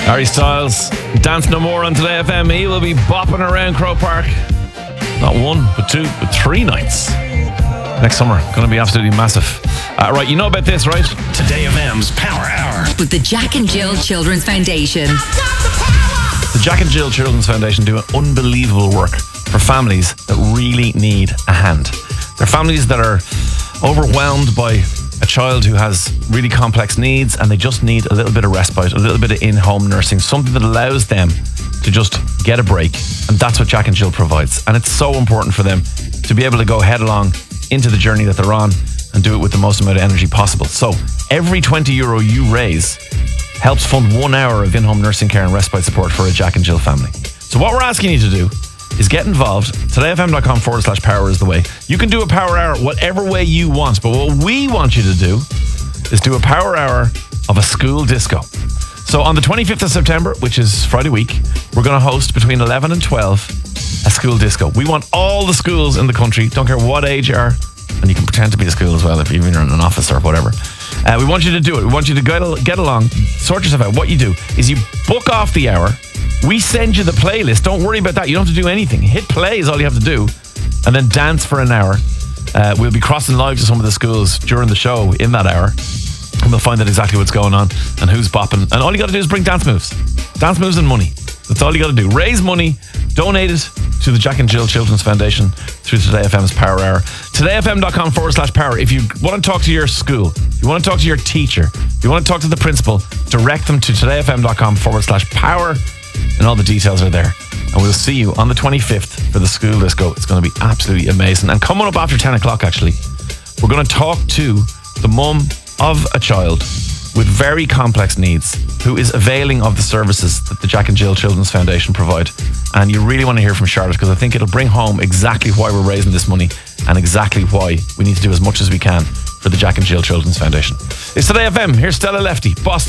Harry Styles, Dance No More on Today FM. He will be bopping around Croke Park. Not one, but two, but 3 nights. Next summer, going to be absolutely massive. Right, you know about this, right? Today FM's Power Hour. With the Jack and Jill Children's Foundation. The Jack and Jill Children's Foundation do unbelievable work for families that really need a hand. They're families that are overwhelmed by a child who has really complex needs and they just need a little bit of respite, a little bit of in-home nursing, something that allows them to just get a break. And that's what Jack and Jill provides. And it's so important for them to be able to go headlong into the journey that they're on and do it with the most amount of energy possible. So every €20 you raise helps fund 1 hour of in-home nursing care and respite support for a Jack and Jill family. So what we're asking you to do is get involved. todayfm.com/power is the way. You can do a power hour whatever way you want, but what we want you to do is do a power hour of a school disco. So on the 25th of September, which is Friday week, we're going to host between 11 and 12 a school disco. We want all the schools in the country, don't care what age you are, and you can pretend to be a school as well if you're in an office or whatever. We want you to do it. We want you to get along, sort yourself out. What you do is you book off the hour. We send you the playlist. Don't worry about that. You don't have to do anything. Hit play is all you have to do, and then dance for an hour. We'll be crossing live to some of the schools during the show in that hour, and we'll find out exactly what's going on and who's bopping. And all you got to do is bring dance moves and money. That's all you got to do. Raise money, donate it to the Jack and Jill Children's Foundation through Today FM's Power Hour. todayfm.com/power. If you want to talk to your school, if you want to talk to your teacher, if you want to talk to the principal, direct them to todayfm.com/power, and all the details are there. And we'll see you on the 25th for the school disco. It's going to be absolutely amazing. And coming up after 10 o'clock, actually, we're going to talk to the mum of a child with very complex needs who is availing of the services that the Jack and Jill Children's Foundation provide. And you really want to hear from Charlotte, because I think it'll bring home exactly why we're raising this money and exactly why we need to do as much as we can for the Jack and Jill Children's Foundation. It's Today FM. Here's Stella Lefty, Boss